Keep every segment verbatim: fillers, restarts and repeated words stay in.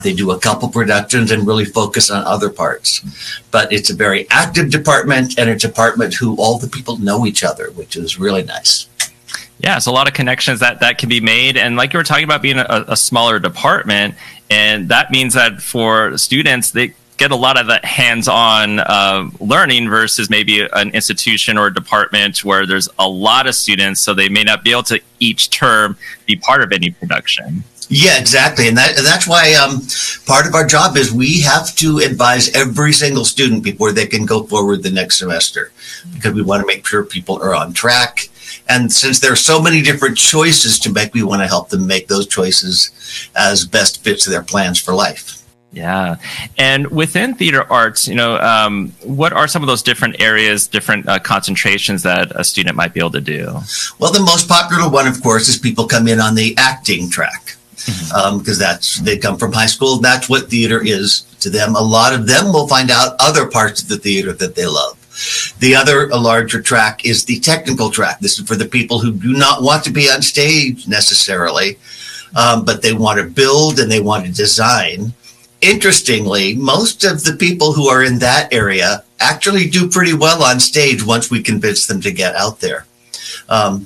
They do a couple productions and really focus on other parts. But it's a very active department, and a department who all the people know each other, which is really nice. Yeah, it's a lot of connections that, that can be made. And like you were talking about being a, a smaller department, and that means that for students, they get a lot of that hands-on uh, learning versus maybe an institution or a department where there's a lot of students, so they may not be able to each term be part of any production. Yeah, exactly. And that that's why um, part of our job is we have to advise every single student before they can go forward the next semester, because we want to make sure people are on track. And since there are so many different choices to make, we want to help them make those choices as best fits their plans for life. Yeah. And within theater arts, you know, um, what are some of those different areas, different uh, concentrations that a student might be able to do? Well, the most popular one, of course, is people come in on the acting track, because mm-hmm. um, that's they come from high school. That's what theater is to them. A lot of them will find out other parts of the theater that they love. The other, a larger track, is the technical track. This is for the people who do not want to be on stage necessarily, um, but they want to build and they want to design. Interestingly, most of the people who are in that area actually do pretty well on stage once we convince them to get out there. Um,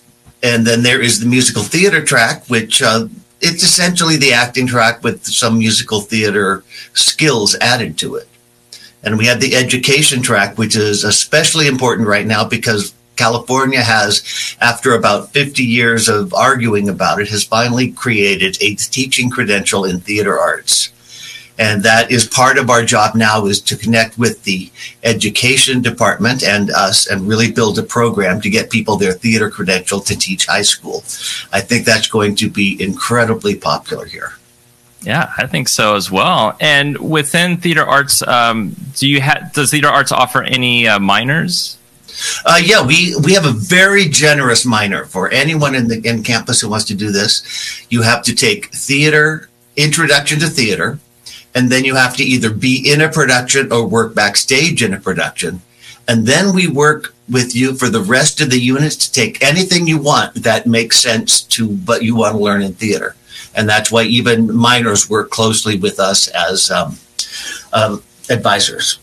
and then there is the musical theater track, which uh, it's essentially the acting track with some musical theater skills added to it. And we have the education track, which is especially important right now because California has, after about fifty years of arguing about it, has finally created a teaching credential in theater arts. And that is part of our job now, is to connect with the education department and us and really build a program to get people their theater credential to teach high school. I think that's going to be incredibly popular here. Yeah, I think so as well. And within theater arts, um, do you ha- does theater arts offer any uh, minors? Uh, yeah, we, we have a very generous minor for anyone in the in campus who wants to do this. You have to take theater, introduction to theater, and then you have to either be in a production or work backstage in a production. And then we work with you for the rest of the units to take anything you want that makes sense to what you want to learn in theater. And that's why even minors work closely with us as um, um, advisors.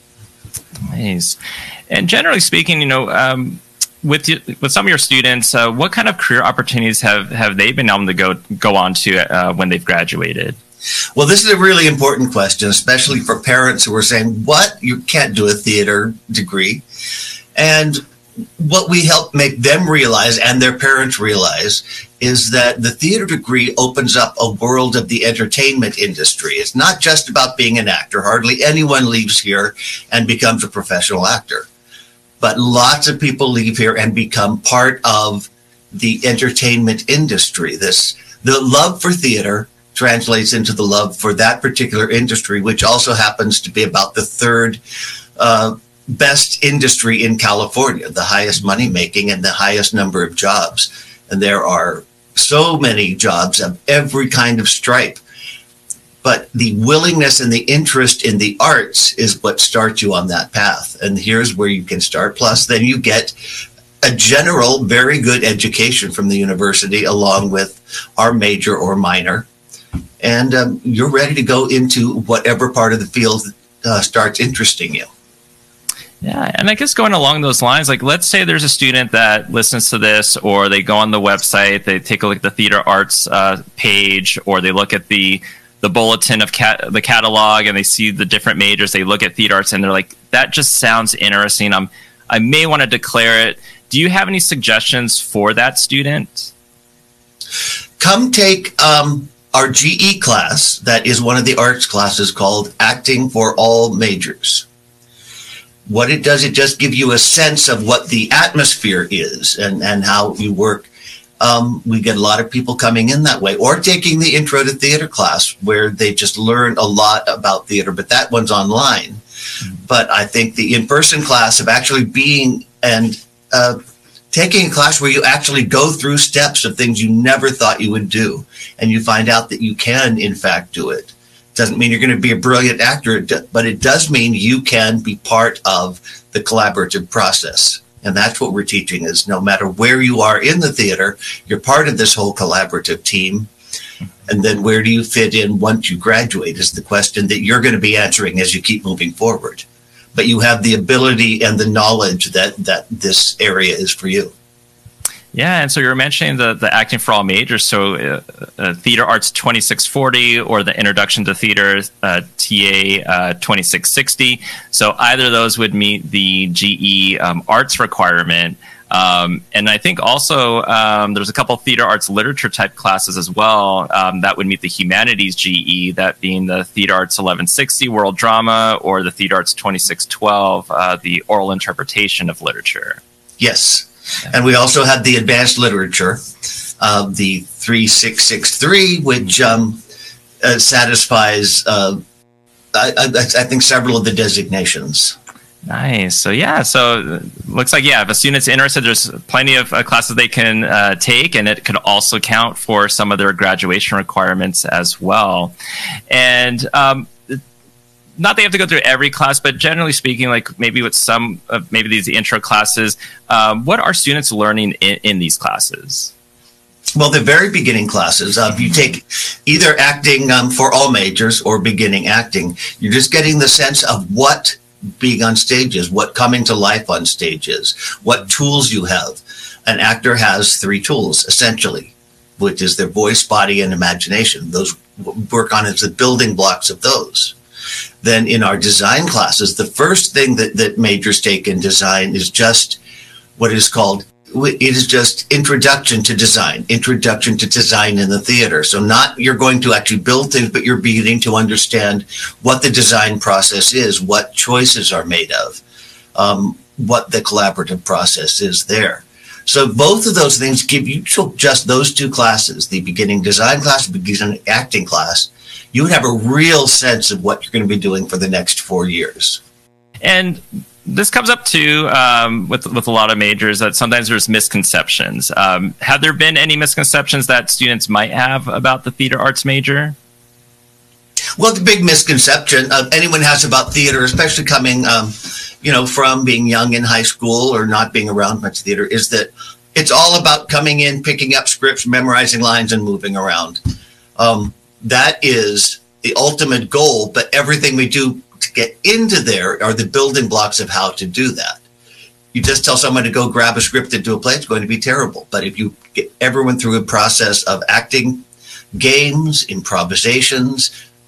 Nice. And generally speaking, you know, um, with you, with some of your students, uh, what kind of career opportunities have, have they been able to go go on to uh, when they've graduated? Well, this is a really important question, especially for parents who are saying, what? You can't do a theater degree. And what we help make them realize, and their parents realize, is that the theater degree opens up a world of the entertainment industry. It's not just about being an actor. Hardly anyone leaves here and becomes a professional actor. But lots of people leave here and become part of the entertainment industry. This, the love for theater translates into the love for that particular industry, which also happens to be about the third uh, best industry in California, the highest money making and the highest number of jobs. And there are so many jobs of every kind of stripe. But the willingness and the interest in the arts is what starts you on that path. And here's where you can start. Plus, then you get a general, very good education from the university along with our major or minor. And um, you're ready to go into whatever part of the field uh, starts interesting you. Yeah, and I guess going along those lines, like let's say there's a student that listens to this, or they go on the website, they take a look at the theater arts uh, page, or they look at the the bulletin of cat, the catalog, and they see the different majors. They look at theater arts, and they're like, that just sounds interesting. I'm, I may want to declare it. Do you have any suggestions for that student? Come take um, our G E class. That is one of the arts classes called Acting for All Majors. What it does, it just gives you a sense of what the atmosphere is and, and how you work. Um, we get a lot of people coming in that way, or taking the Intro to Theater class where they just learn a lot about theater, but that one's online. Mm-hmm. But I think the in-person class of actually being and uh, taking a class where you actually go through steps of things you never thought you would do, and you find out that you can, in fact, do it. Doesn't mean you're going to be a brilliant actor, but it does mean you can be part of the collaborative process. And that's what we're teaching, is no matter where you are in the theater, you're part of this whole collaborative team. And then where do you fit in once you graduate is the question that you're going to be answering as you keep moving forward. But you have the ability and the knowledge that, that this area is for you. Yeah, and so you were mentioning the, the Acting for All majors, so uh, uh, Theater Arts twenty-six forty or the Introduction to Theater uh, T A uh, twenty-six sixty. So either of those would meet the G E um, arts requirement. Um, and I think also um, there's a couple of theater arts literature type classes as well um, that would meet the humanities G E, that being the Theater Arts eleven sixty World Drama or the Theater Arts twenty-six twelve, uh, the oral interpretation of literature. Yes. And we also have the advanced literature, uh, the thirty-six sixty-three, which um, uh, satisfies, uh, I, I, I think, several of the designations. Nice. So, yeah, so it looks like, yeah, if a student's interested, there's plenty of uh, classes they can uh, take, and it could also count for some of their graduation requirements as well. And um, not they have to go through every class, but generally speaking, like maybe with some of maybe these intro classes, um, what are students learning in, in these classes? Well, the very beginning classes, uh, if you take either acting um, for all majors or beginning acting, you're just getting the sense of what being on stage is, what coming to life on stage is, what tools you have. An actor has three tools, essentially, which is their voice, body, and imagination. Those work on as the building blocks of those. Then in our design classes, the first thing that, that majors take in design is just what is called, it is just introduction to design, introduction to design in the theater. So not you're going to actually build things, but you're beginning to understand what the design process is, what choices are made of, um, what the collaborative process is there. So both of those things give you just those two classes, the beginning design class, the beginning acting class. You would have a real sense of what you're going to be doing for the next four years. And this comes up too um, with with a lot of majors that sometimes there's misconceptions. Um, have there been any misconceptions that students might have about the theater arts major? Well, the big misconception uh, anyone has about theater, especially coming, um, you know, from being young in high school or not being around much theater, is that it's all about coming in, picking up scripts, memorizing lines, and moving around. Um, That is the ultimate goal, but everything we do to get into there are the building blocks of how to do that. You just tell someone to go grab a script and do a play, it's going to be terrible. But if you get everyone through a process of acting, games, improvisations,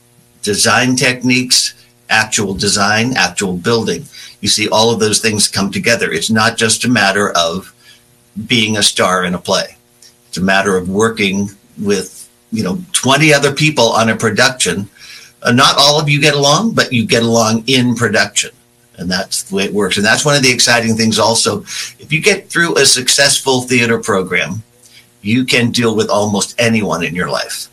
design techniques, actual design, actual building, you see all of those things come together. It's not just a matter of being a star in a play. It's a matter of working with you know, twenty other people on a production. Uh, not all of you get along, but you get along in production. And that's the way it works. And that's one of the exciting things also. If you get through a successful theater program, you can deal with almost anyone in your life.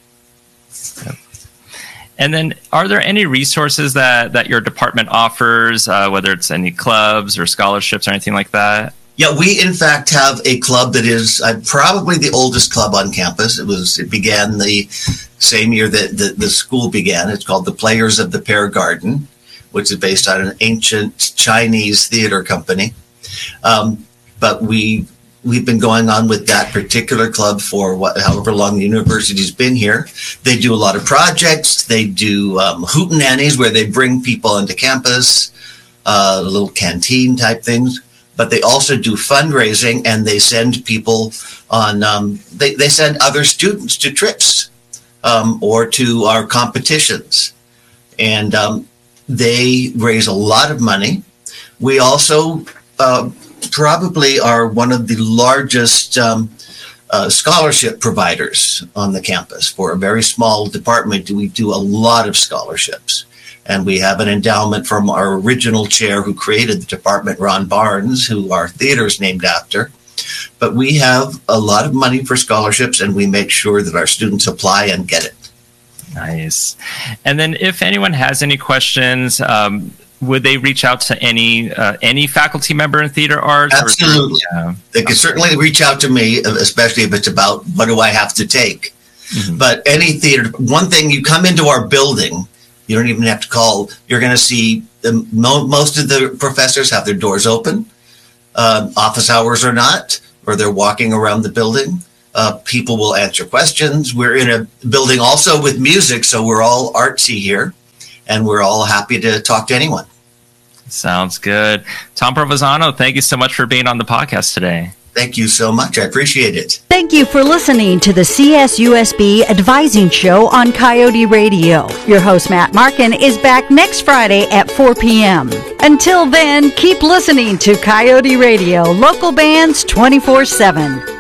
And then are there any resources that, that your department offers, uh, whether it's any clubs or scholarships or anything like that? Yeah, we in fact have a club that is uh, probably the oldest club on campus. It was it began the same year that the, the school began. It's called the Players of the Pear Garden, which is based on an ancient Chinese theater company. Um, but we we've been going on with that particular club for what, however long the university's been here. They do a lot of projects. They do um, hootenannies where they bring people into campus, uh, little canteen type things. But they also do fundraising, and they send people on, um, they, they send other students to trips um, or to our competitions. And um, they raise a lot of money. We also uh, probably are one of the largest um, uh, scholarship providers on the campus. For a very small department, we do a lot of scholarships. And we have an endowment from our original chair who created the department, Ron Barnes, who our theater is named after. But we have a lot of money for scholarships, and we make sure that our students apply and get it. Nice. And then if anyone has any questions, um, would they reach out to any uh, any faculty member in theater arts? Absolutely. Or, yeah. They can certainly reach out to me, especially if it's about what do I have to take. Mm-hmm. But any theater, one thing, you come into our building, you don't even have to call. You're going to see the, mo- most of the professors have their doors open, uh, office hours or not, or they're walking around the building. Uh, people will answer questions. We're in a building also with music, so we're all artsy here, and we're all happy to talk to anyone. Sounds good. Tom Provenzano, thank you so much for being on the podcast today. Thank you so much. I appreciate it. Thank you for listening to the C S U S B Advising Show on Coyote Radio. Your host, Matt Markin, is back next Friday at four p.m. Until then, keep listening to Coyote Radio, local bands twenty-four seven.